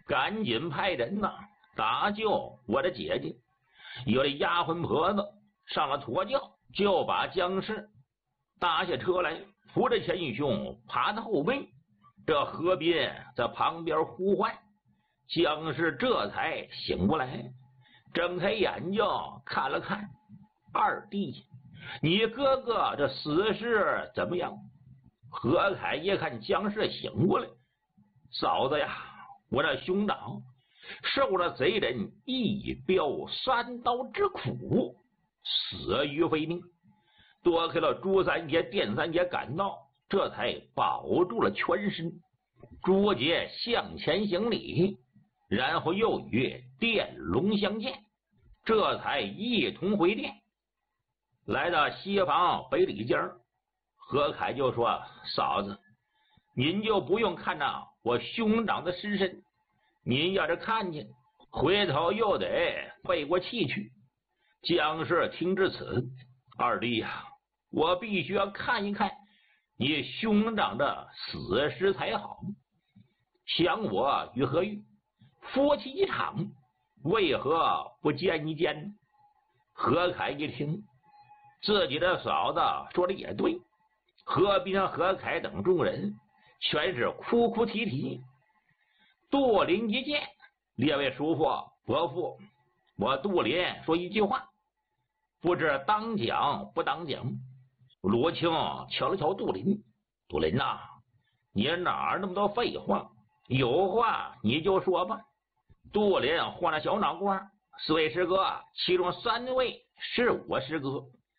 赶紧派人呐打救我的姐姐。有的丫鬟婆子上了驼轿，就把姜氏搭下车来，扶着前兄爬到后背。这河边在旁边呼唤，姜氏这才醒过来，睁开眼睛看了看，二弟，你哥哥这死势怎么样？何凯一看姜氏醒过来，嫂子呀，我这兄长受了贼人一镖3刀之苦，死于非命。多亏了朱三爷、店三爷赶到，这才保住了全身。朱杰向前行礼，然后又与店龙相见，这才一同回店。来到西房北里间，何凯就说：嫂子，您就不用看到我兄长的尸身，您要是看见，回头又得背过气去。姜氏听至此，二弟呀，我必须要看一看你兄长的死尸才好。想我与何玉夫妻一场，为何不见一见？何凯一听，自己的嫂子说的也对，河边何凯等众人全是哭哭啼啼。杜林一见，列位叔父伯父，我杜林说一句话，不知当讲不当讲。罗青瞧了瞧杜林，杜林呐，你哪那么多废话？有话你就说吧。杜林换了小脑瓜，4位师哥，其中3位是我师哥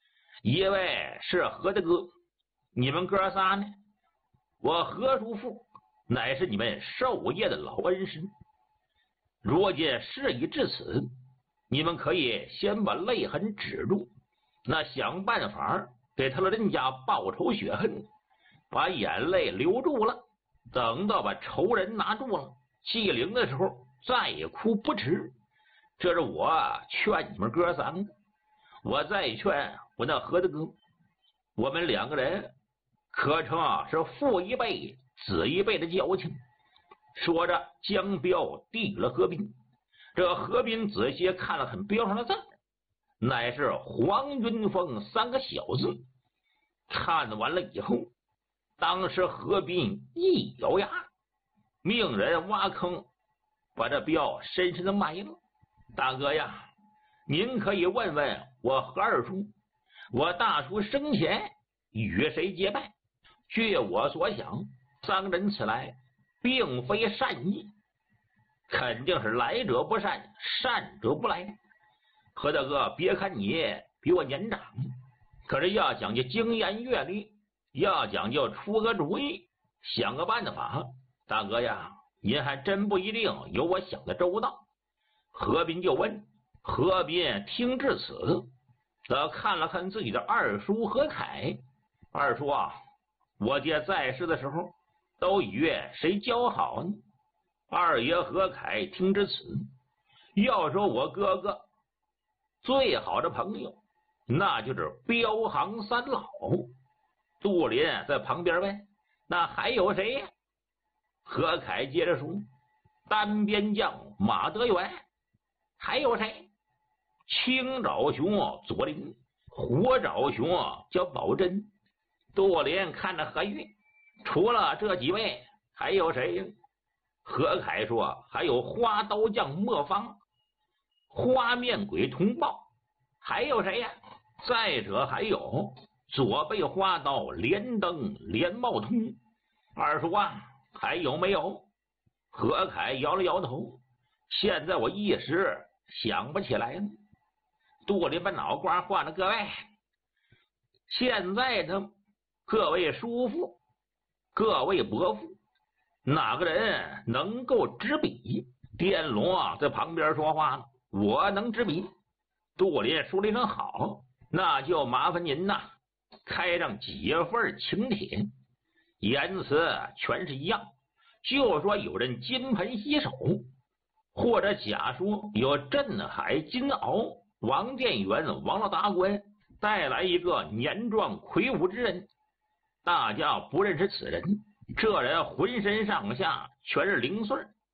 ，1位是何大哥，你们哥仨呢？我何叔父乃是你们授业的老恩师，如今事已至此，你们可以先把泪痕止住，那想办法给他老人家报仇雪恨，把眼泪留住了，等到把仇人拿住了，祭灵的时候再哭不迟。这是我劝你们哥3个，我再劝我那何大哥，我们2个人可称是父一辈子一辈的交情。说着将镖递了何斌，这何斌仔细看了看镖上的字，乃是黄云峰3个小字。看完了以后，当时何斌一咬牙，命人挖坑，把这镖深深的埋了。大哥呀，您可以问问我何二叔，我大叔生前与谁结拜？据我所想，3人此来并非善意，肯定是来者不善，善者不来。何大哥，别看你比我年长，可是要讲究经验阅历，要讲究出个主意，想个办法，大哥呀，您还真不一定有我想的周到。何斌就问，何斌听至此，则看了看自己的二叔何凯，二叔啊，我爹在世的时候都与谁交好呢？二爷何凯听至此，要说我哥哥最好的朋友，那就是镖行3老。杜林在旁边问，那还有谁呀？何凯接着说，单边将马德元，还有谁？青爪熊左麟，火爪熊叫宝珍。杜林看着何玉，除了这几位还有谁呀？何凯说，还有花刀匠莫方，花面鬼通报，还有谁呀？再者还有左背花刀连登连茂通。二叔啊，还有没有？何凯摇了摇头，现在我一时想不起来了。杜林把脑瓜换了，各位，现在呢，各位叔父，各位伯父，哪个人能够执笔？电龙在旁边说话了，我能执笔。杜林说了一声好，那就麻烦您呐，开上几份请帖，言辞全是一样，就说有人金盆洗手，或者假说有镇海金鳌王殿元王老大官带来一个年壮魁梧之人，大家不认识此人，这人浑身上下全是0岁，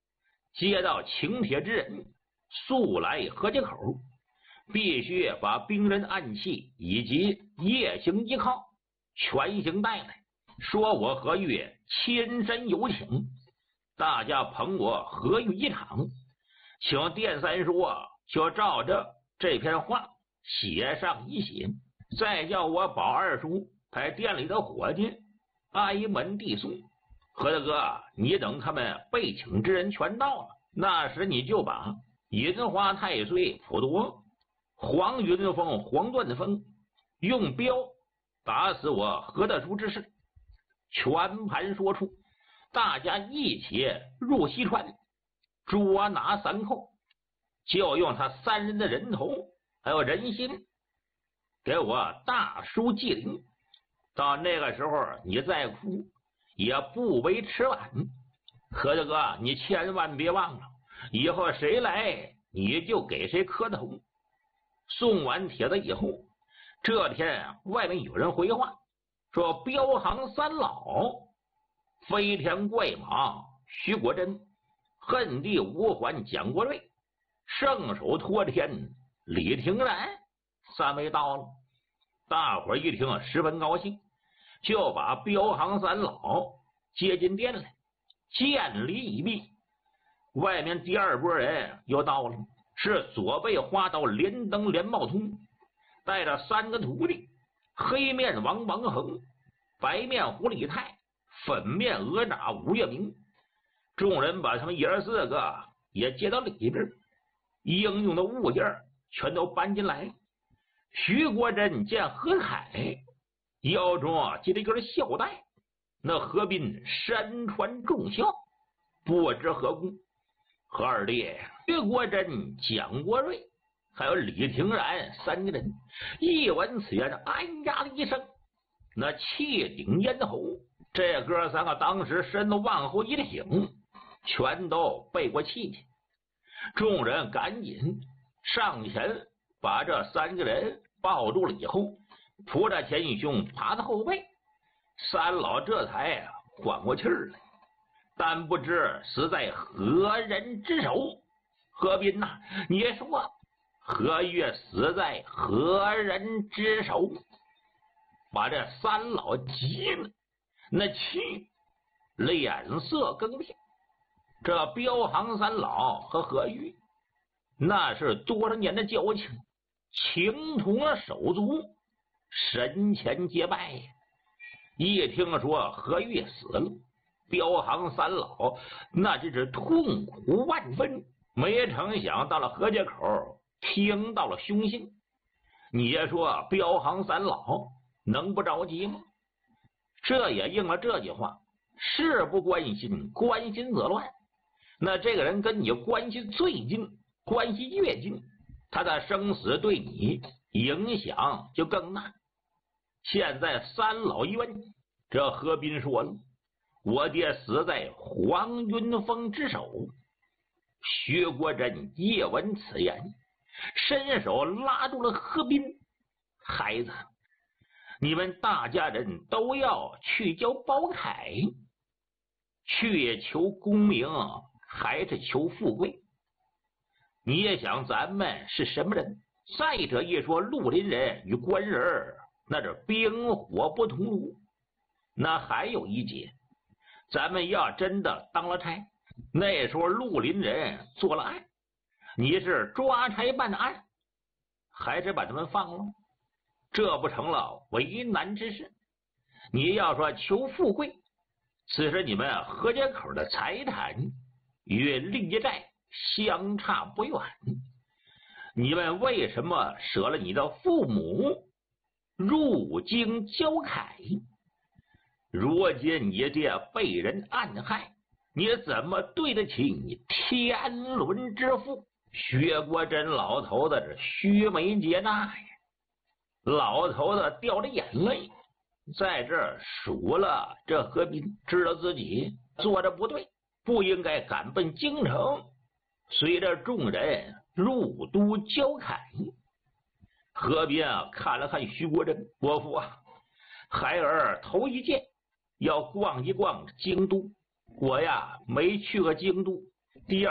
接到请帖之人速来河街口，必须把兵刃暗器以及夜行依靠全行带来，说我何玉亲身有请，大家捧我何玉一场。请殿三叔就照着这篇话写上一写，再叫我保二叔派店里的伙计挨门递送。何大哥，你等他们被请之人全到了，那时你就把银花太岁普陀、黄云峰、黄断峰用镖打死我何大叔之事全盘说出，大家一起入西川捉拿三寇，就用他三人的人头还有人心给我大书祭灵。到那个时候你再哭也不为迟晚。何大哥，你千万别忘了，以后谁来你就给谁磕头。送完帖子以后，这天外面有人回话说，镖行三老飞天怪马徐国珍、恨地无环蒋国瑞、圣手托天李廷然三位到了。大伙一听十分高兴，就把镖行三老接进店来，见礼已毕。外面第二拨人又到了，是左背花刀连登连茂通，带着三个徒弟，黑面王王恒、白面胡李泰、粉面鹅爪吴月明。众人把他们爷四个也接到里边，应用的物件全都搬进来。徐国珍见何凯腰中系了一根孝带，那何斌身穿重孝，不知何故。何二弟、徐国珍、蒋国瑞还有李廷然三个人一闻此言，哎呀的一声，那气顶咽喉。这哥三个当时身子往后一挺，全都背过气去。众人赶紧上前把这三个人抱住了以后，扑着前一胸，爬到后背。三老这才缓过气儿来，但不知死在何人之手。何斌呐，你说何月死在何人之手？把这三老急了，那气脸色更变。这镖行三老和何玉那是多少年的交情，情同手足，神前结拜呀。一听说何玉死了，镖行三老那真是痛苦万分。没成想到了河街口，听到了凶信，你也说镖行三老能不着急吗？这也应了这句话，事不关心，关心则乱。那这个人跟你关系最近，关系越近，他的生死对你影响就更大。现在三老一问，这何斌说了，我爹死在黄云峰之手。薛国珍一闻此言，伸手拉住了何斌，孩子，你们大家人都要去教包凯，去求功名还是求富贵？你也想咱们是什么人？再者一说，绿林人与官人那是冰火不同炉。那还有一节，咱们要真的当了差，那时候绿林人做了案，你是抓差办案，还是把他们放了？这不成了为难之事。你要说求富贵，此时你们河街口的财产与历寨相差不远，你们为什么舍了你的父母入京交凯？如今你爹被人暗害，你怎么对得起你天伦之父？薛国珍老头子是须眉结纳呀，老头子掉着眼泪，在这儿数了这何斌，知道自己做的不对，不应该赶奔京城，随着众人入都交凯。何斌看了看徐国珍，伯父啊，孩儿头一见要逛一逛京都，我呀没去过京都，